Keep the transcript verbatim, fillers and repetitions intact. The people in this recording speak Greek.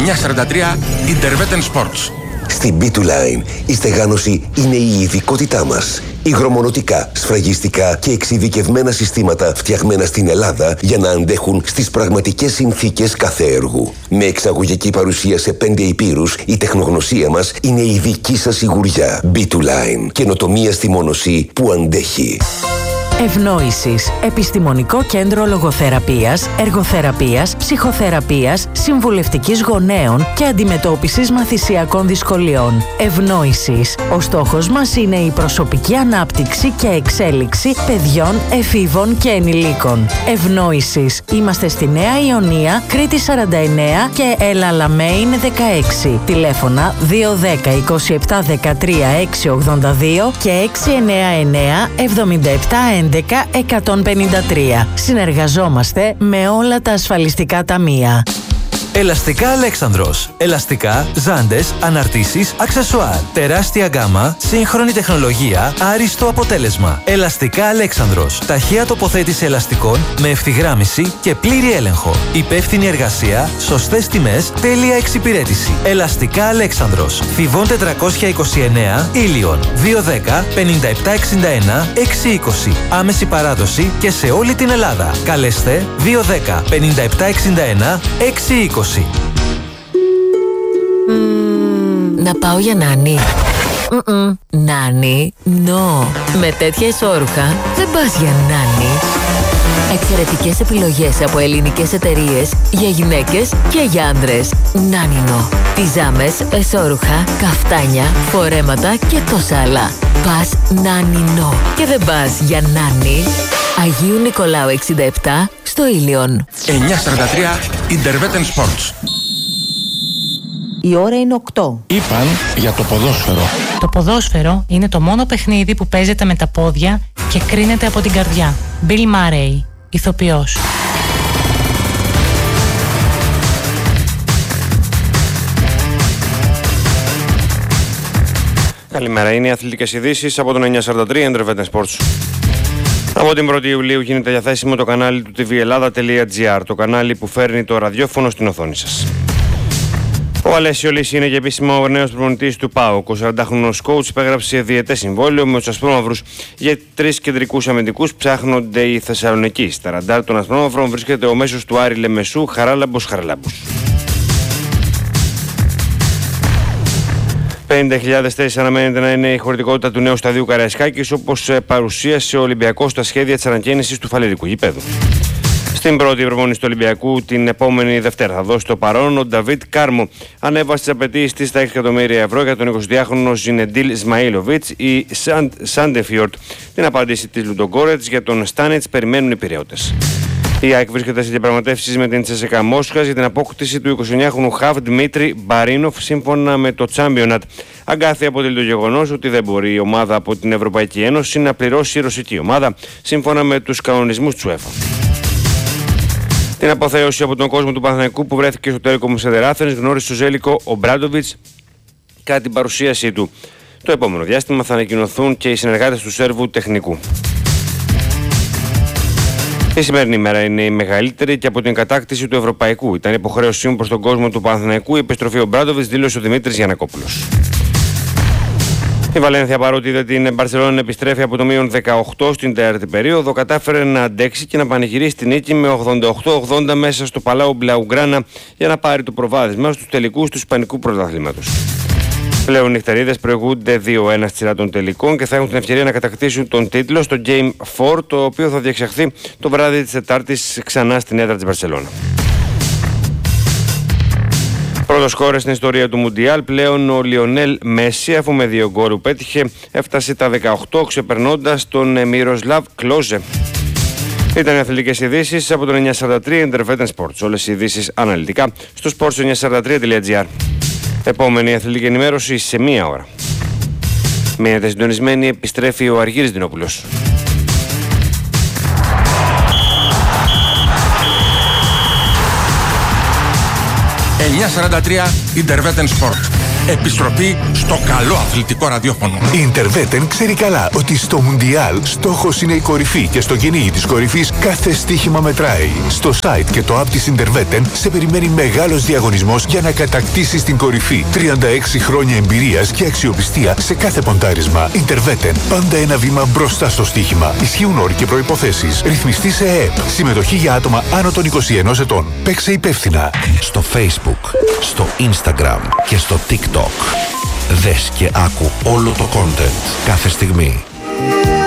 εννιά σαράντα τρία Intervetten Sports. Στην μπι του Line η στεγάνωση είναι η ειδικότητά μας. Υγρομονωτικά, σφραγιστικά και εξειδικευμένα συστήματα φτιαγμένα στην Ελλάδα για να αντέχουν στις πραγματικές συνθήκες κάθε έργου. Με εξαγωγική παρουσία σε πέντε υπήρους, η τεχνογνωσία μας είναι η δική σας σιγουριά. μπι του Line. Καινοτομία στη μόνωση που αντέχει. Ευνόησης. Επιστημονικό κέντρο λογοθεραπείας, εργοθεραπείας, ψυχοθεραπείας, συμβουλευτικής γονέων και αντιμετώπισης μαθησιακών δυσκολιών. Ευνόησης. Ο στόχος μας είναι η προσωπική ανάπτυξη και εξέλιξη παιδιών, εφήβων και ενηλίκων. Ευνόησης. Είμαστε στη Νέα Ιωνία, Κρήτη σαράντα εννέα και Ελαλαμέιν δεκαέξι. Τηλέφωνα δύο ένα μηδέν είκοσι επτά δεκατρία έξι ογδόντα δύο και έξι εννιά εννιά εβδομήντα επτά έντεκα εκατόν πενήντα τρία. Συνεργαζόμαστε με όλα τα ασφαλιστικά ταμεία. Ελαστικά Αλέξανδρος. Ελαστικά, ζάντες, αναρτήσεις, αξεσουάρ. Τεράστια γκάμα, σύγχρονη τεχνολογία, άριστο αποτέλεσμα. Ελαστικά Αλέξανδρος. Ταχεία τοποθέτηση ελαστικών με ευθυγράμμιση και πλήρη έλεγχο. Υπεύθυνη εργασία, σωστές τιμές, τέλεια εξυπηρέτηση. Ελαστικά Αλέξανδρος. Θηβών τετρακόσια είκοσι εννέα, Ήλιον. δύο ένα μηδέν πενήντα επτά εξήντα ένα εξακόσια είκοσι. Άμεση παράδοση και σε όλη την Ελλάδα. Καλέστε δύο ένα μηδέν πενήντα επτά εξήντα ένα εξακόσια είκοσι. Mm, να πάω για νάνι. Mm-mm. Νάνι, no. Με τέτοια ισόρουχα δεν πας για νάνι. Εξαιρετικές επιλογές από ελληνικές εταιρείες για γυναίκες και για άντρες. Νάνινο. Πιζάμες, εσόρουχα, καφτάνια, φορέματα και τόσα άλλα. Πας Νάνινο. Και δεν πας για νάνι. Αγίου Νικολάου εξήντα επτά στο Ήλιον. εννιά σαράντα τρία Intervetten Sports. Η ώρα είναι οκτώ. Είπαν για το ποδόσφαιρο. Το ποδόσφαιρο είναι το μόνο παιχνίδι που παίζεται με τα πόδια και κρίνεται από την καρδιά. Bill Murray, ηθοποιός. Καλημέρα, είναι οι αθλητικές ειδήσεις από τον εννιά σαράντα τρία Intervetten Sports. Από την πρώτη Ιουλίου γίνεται διαθέσιμο το κανάλι του τι βι Ελλάδα τελεία τζι άρ, το κανάλι που φέρνει το ραδιόφωνο στην οθόνη σας. Ο Αλέσιο Λύση είναι και επίσημα ο νέος προπονητής του ΠΑΟΚ. Ο σαραντάχρονος coach υπέγραψε διετές συμβόλαιο με τους Ασπρόμαυρους για τρεις κεντρικούς αμυντικούς. Ψάχνονται οι Θεσσαλονικοί. Στα ραντάρ των Ασπρόμαυρων βρίσκεται ο μέσος του Άρη Λεμεσού, Χαράλαμπος Χαραλάμπους. πενήντα χιλιάδες θέσεις αναμένεται να είναι η χωρητικότητα του νέου σταδίου Καραϊσκάκης, όπως παρουσίασε ο Ολυμπιακός στα σχέδια της ανακαίνησης του φαλερικού γηπέδου. Στην πρώτη προπόνηση του Ολυμπιακού την επόμενη Δευτέρα θα δώσει το παρόν ο Νταβίτ Κάρμο. Ανέβασε τις απαιτήσεις της στα έξι εκατομμύρια ευρώ για τον εικοσιδυάχρονο Ζινεντίλ Σμαΐλοβιτς. Η Σάντεφιορτ την απάντηση της Λουντογκόρετς για τον Στάνετς περιμένουν οι Πειραιώτες. Η ΑΕΚ βρίσκεται σε διαπραγματεύσεις με την Τσέσσεκα Μόσχας για την απόκτηση του εικοσιεννιάχρονου Χαβ Δημήτρη Μπαρίνοφ σύμφωνα με το Championat. Αγκάθι αποτελεί το γεγονός ότι δεν μπορεί η ομάδα από την Ευρωπαϊκή Ένωση να πληρώσει η ρωσική ομάδα σύμφωνα με τους κανονισμούς της UEFA. Την αποθέωση από τον κόσμο του Παναθηναϊκού που βρέθηκε στο Telecom Center Athens γνώρισε στο Ζέλικο ο Μπράντοβιτς κατά την παρουσίασή του. Το επόμενο διάστημα θα ανακοινωθούν και οι συνεργάτες του Σέρβου τεχνικού. Η σημερινή ημέρα είναι η μεγαλύτερη και από την κατάκτηση του Ευρωπαϊκού. Ήταν υποχρέωσή μου προς τον κόσμο του Παναθηναϊκού. Η επιστροφή ο Μπράντοβιτς, δήλωσε ο Δημήτρης Γιαννακόπουλος. Η Βαλένθια, παρότι είδε την Μπαρσελόνα να επιστρέφει από το μείον δεκαοκτώ στην τέταρτη περίοδο, κατάφερε να αντέξει και να πανηγυρίσει την νίκη με ογδόντα οκτώ ογδόντα μέσα στο Παλάου Μπλαουγκράνα για να πάρει το προβάδισμα στους τελικούς του Ισπανικού Πρωταθλήματος. Πλέον οι νυχτερίδες προηγούνται δύο ένα στη σειρά των τελικών και θα έχουν την ευκαιρία να κατακτήσουν τον τίτλο στο Game φορ, το οποίο θα διεξαχθεί το βράδυ της Τετάρτης ξανά στην έδρα της Μπαρσελόνα. Πρώτος σκόρερ στην ιστορία του Μουντιάλ, πλέον ο Λιονέλ Μέση, αφού με δύο γκολ που πέτυχε έφτασε τα δεκαοκτώ, ξεπερνώντας τον Μιροσλάβ Κλόζε. Ήταν οι αθλητικές ειδήσεις από τον εννιά σαράντα τρία Intervetten Sports. Όλες οι ειδήσεις αναλυτικά στο σπορτς εννιά σαράντα τρία τελεία τζι άρ. Επόμενη αθλητική ενημέρωση σε μία ώρα. Μείνετε συντονισμένοι, επιστρέφει ο Αργύρης Δινόπουλος. εννιά σαράντα τρία Intervetten Sport. Επιστροφή στο καλό αθλητικό ραδιόφωνο. Η Interveten ξέρει καλά ότι στο Μουντιάλ στόχος είναι η κορυφή και στο κυνήγι της κορυφής κάθε στοίχημα μετράει. Στο site και το app της Interveten σε περιμένει μεγάλος διαγωνισμός για να κατακτήσεις την κορυφή. τριάντα έξι χρόνια εμπειρίας και αξιοπιστία σε κάθε ποντάρισμα. Interveten. Πάντα ένα βήμα μπροστά στο στοίχημα. Ισχύουν όροι και προϋποθέσεις. Ρυθμιστή σε ΕΕΠ. Συμμετοχή για άτομα άνω των είκοσι ενός ετών. Παίξε υπεύθυνα. Στο Facebook, στο Instagram και στο TikTok. Δες και άκου όλο το content κάθε στιγμή.